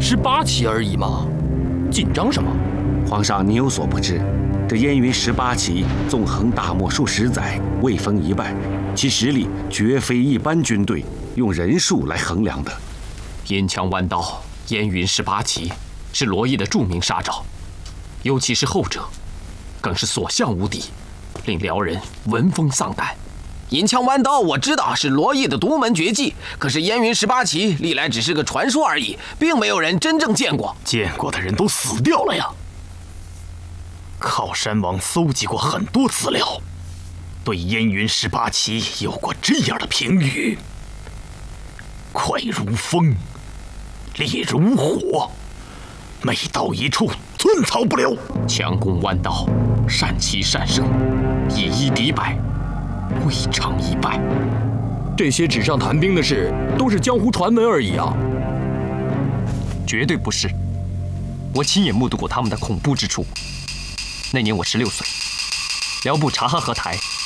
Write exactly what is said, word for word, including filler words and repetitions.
十八骑而已嘛，紧张什么？ 皇上，你有所不知，这燕云十八骑纵横大漠数十载，未逢一败，其实力绝非一般军队用人数来衡量的。 银枪弯刀，燕云十八骑是罗毅的著名杀招，尤其是后者，更是所向无敌，令辽人闻风丧胆。 银枪弯刀我知道是罗毅的独门绝技，可是燕云十八骑历来只是个传说而已，并没有人真正见过。 见过的人都死掉了呀。靠山王搜集过很多资料，对燕云十八骑有过这样的评语：快如风，烈如火，每到一处寸草不留。 强攻弯刀，善骑善胜，以一敌百，未尝一败。 这些纸上谈兵的事，都是江湖传闻而已啊！ 绝对不是，我亲眼目睹过他们的恐怖之处。那年我十六岁，辽部察哈河台